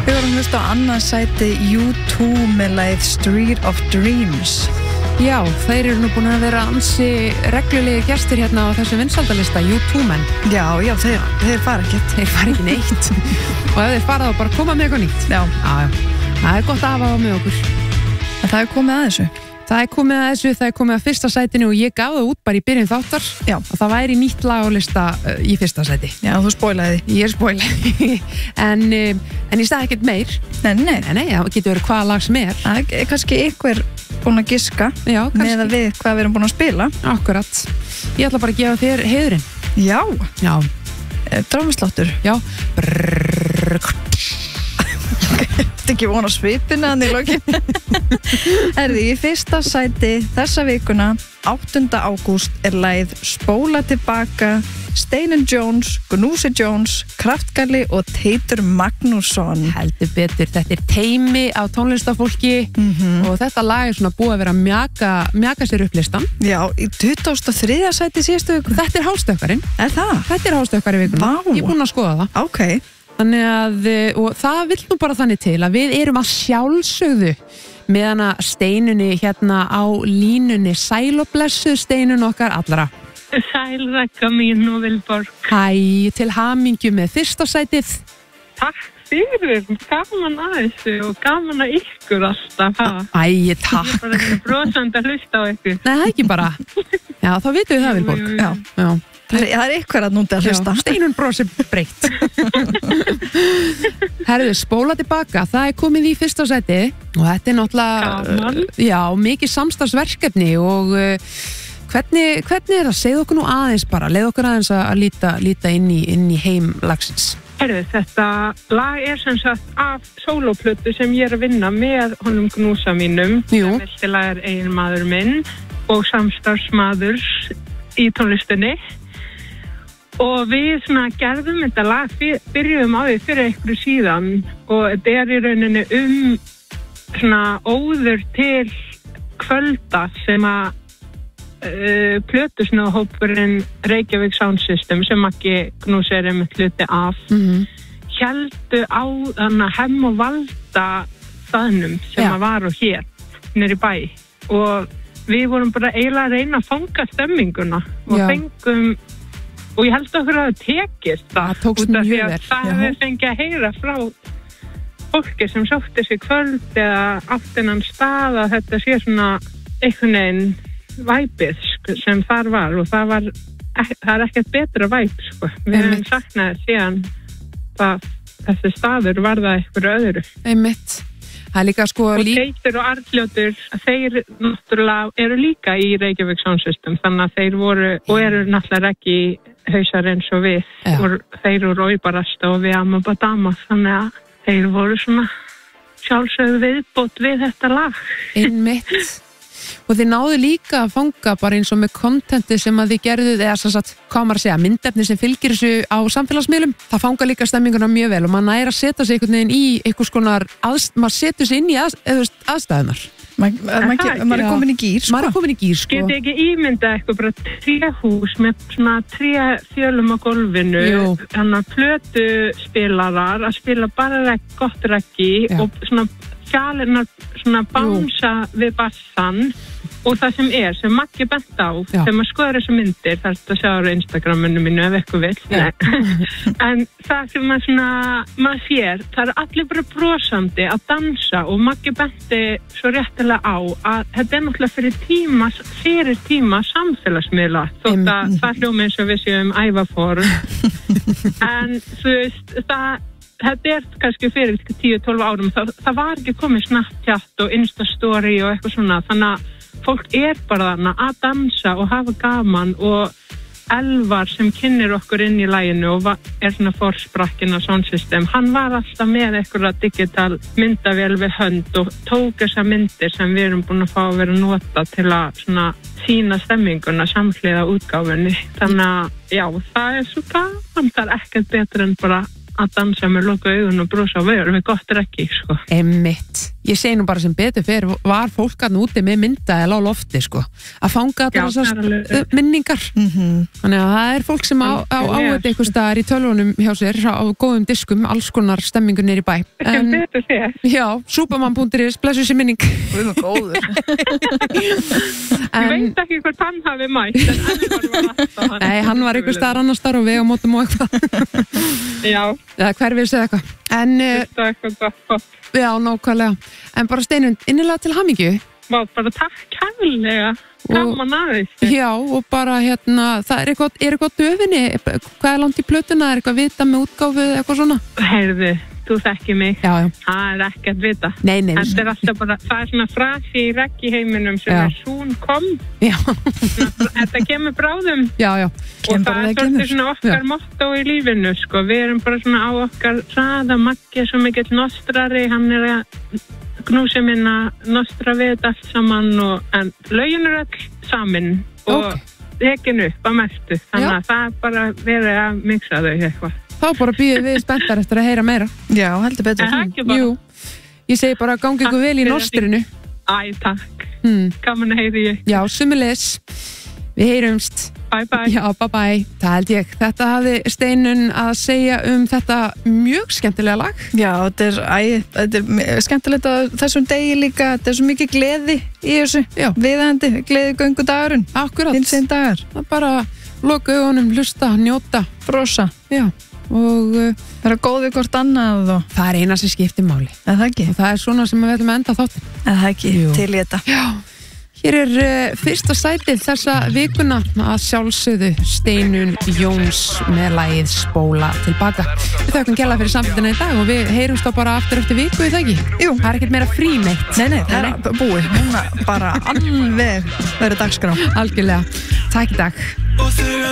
Við vorum hlust á annað sæti U2 með lagið Street of Dreams. Já, þeir eru nú búin að vera ansi reglulegi gestir hérna á þessum vinsaldalista, U2-menn. Já, þeir fara ekkert. Þeir fara ekki neitt. Og ef þeir fara þá bara koma með eitthvað nýtt. Já. Það er gott að hafa það með okkur. En það er komið að þessu. Það er komið að fyrsta sætinu og ég gaf það út bara í byrjun þáttar. Já. Og það væri nýtt lag á lista í fyrsta sæti. Já, þú spoilaði. Ég spoilaði. en ég stað ekkert meir. Nei, það getur verið hvaða lag sem er. Það er kannski ykkur búin að giska. Já, kannski. Með að við hvað við erum búin að spila. Akkurat. Ég ætla bara að gefa þér heiðurinn. Já. Drámasláttur. Já. Þetta ekki vona svipina hann í lokin. Herði, í fyrsta sæti þessa vikuna, 8. ágúst, er lagið Spóla tilbaka, Steinun Jones, Gnúsi Jones, Kraftgalli og Teitur Magnússon. Heldur betur, þetta er teimi af tónlistafólki og þetta lag er svona búið að vera að mjaka sér upp listan. Já, í 23. sæti síðustu viku. Þetta er hástökkarinn. Er það? Þetta er hástökkar í vikuna. Vá. Ég er búin að skoða það. Ok. Þannig að, og það vill nú bara þannig til að við erum að sjálfsögðu með hana Steinunni hérna á línunni. Sæl og blessuð Steinun okkar allra. Sæl Ragga mín og Vilborg. Hæ, til hamingju með fyrsta sætið. Takk fyrir, gaman að þessu og gaman að ykkur alltaf. Æ, takk. Ég er bara brosandi að hlusta á ykkur. Nei, það ekki bara. Já, þá vitum við það, Vilborg. Já. Það er ykkur að núti að hlusta. Steinun brosir breytt. Herðu, Spóla tilbaka, það er komið í fyrsta sæti og þetta er náttúrulega mikið samstarfsverkefni og hvernig er það? Segð okkur nú aðeins bara, leið okkur aðeins að líta inn í heim lagsins. Herðu, þetta lag er sem sagt af sólóplötu sem ég er að vinna með honum Gnúsa mínum. Jú. Viltilega er eiginmaður minn og samstarfsmaður í tónlistinni. Og við svona gerðum þetta lag, byrjuðum á því fyrir einhverju síðan og þetta er í rauninni svona óður til kvölda sem að plötusnúðhópurinn Reykjavík Sound System sem ekki Gnús er einmitt hluti af héldu á Hemm og Valda staðnum sem að var og hér niður í bæ og við vorum bara eiginlega að reyna að fanga stemminguna og fengum og ég held okkur að það tekist það tókst mjög vel. Það hefur fengið að heyra frá fólki sem sótti sig kvöld eða aftinnan stað að þetta sé svona einhvern veginn væpið sem þar var og það er ekkert betra væp Við hefum saknað síðan að þessi staður var það eitthvað öðru. Einmitt. Það er líka og Teitur og Arnljótur þeir náttúrulega eru líka í Reykjavík Sound System þannig að þeir voru og eru náttúrulega ekki hausar eins og við og þeir eru Róibarasta og við Amabadama þannig að þeir voru svona sjálfsögðu viðbót við þetta lag. Einmitt. Og þið náðu líka að fanga bara eins og með kontenti sem að þið gerðuð eða sem sagt, hvað maður að segja, myndefni sem fylgir þessu á samfélagsmiðlum. Það fanga líka stemminguna mjög vel og maður næra að setja sig einhvern veginn í einhvers konar, maður setur sig inn í aðstæðunar. Maður er komin í gír, sko. Maður er komin í gír, sko. Getið ekki ímyndað eitthvað bara tréhús með svona tréfjölum á gólfinu, þannig að plötuspilarar að spila bara gott reggi og svona fjalinnar svona bánsa við bassan og það sem Maggi bent á þegar maður skoður þessu myndir þar þetta sjáur á Instagraminu mínu ef eitthvað vill en það sem maður sér það er allir bara brosandi að dansa og Maggi benti svo réttilega á að þetta er náttúrulega fyrir tíma samfélagsmiðla þótt að það hljóma eins og við séum ævaform en þú veist þetta er kannski fyrir 10-12 árum það var ekki komið Snapchat og Instastory og eitthvað svona þannig að fólk er bara þarna að dansa og hafa gaman og Elvar sem kynnir okkur inn í laginu og er svona forsprakkin á Sound System hann var alltaf með eitthvað digital myndavél við hönd og tók þessar myndir sem við erum búin að fá að vera að nota til að svona sína stemminguna samhliða útgáfunni þannig að já, það er svo gaman það er ekkert betur en bara að dansa með loka augun og brosa og vera við gott reggi, sko. Einmitt. ég segi nú bara sem betur fyrir var fólk að úti með myndaðil á lofti sko, að fanga allar þessar minningar þannig að það fólk sem á þetta einhvers staðar í tölvunum hjá sér á góðum diskum, alls konar stemmingur niður í bæ sem betur fyrir já, superman.is, blessu sér minning við erum góður ég veit ekki hvort hann hafi mætt en nei, hann var einhvers staðar annars staðar og veg og mótum og eitthvað já, eða hverfis eða eitthvað en já, nákvæmlega en bara Steinunn, innilega til hamingju bara takk kærlega gaman aðeins já, og bara það er eitthvað döfinni hvað langt í plötuna, eitthvað vita með útgáfu eða eitthvað svona heyrðu, þú þekkir mig já. Það ekki að vita nei, þetta alltaf bara, það svona frasi í reggi heiminum sem soon kom þetta kemur bráðum já. Og það svolítið svona okkar motto í lífinu sko, við erum bara svona á okkar hraða Maggi svo mikill nostrari, hann að knúsi minna nostra við þetta allt saman en lögin öll samin og tekin upp að mestu þannig að það bara verið að mixa þau eitthvað þá bara býðum við spenntar eftir að heyra meira já, heldur betur jú, ég segi bara gangi ykkur vel í nostrinu takk, gaman að heyri ég já, sömuleiðis, við heyrumst bye bye já, bye bye, það held ég þetta hafði Steinunn að segja þetta mjög skemmtilega lag já, þetta er skemmtilegt að þessum degi líka, þetta er svo mikið gleði í þessu, viðandi gleði göngu dagurinn, akkurat, hinsinn dagar það bara loka augunum, hlusta, njóta brosa, já og vera góð við hvort annað og það er eina sem skiptir máli það ekki, og það er svona sem við ætlum að enda þáttin það ekki, til í þetta já. Hér er fyrsta sætið þessa vikuna að sjálfsögðu Steinunn Jóns með lagið Spóla tilbaka. Við þökkum kærlega fyrir samfélgina í dag og við heyrumst þá bara aftur eftir viku í það ekki? Jú. Það er ekkert meira frímeitt. Nei, það er búið. Núna bara alveg verið dagskrá. Algjörlega. Takk í dag.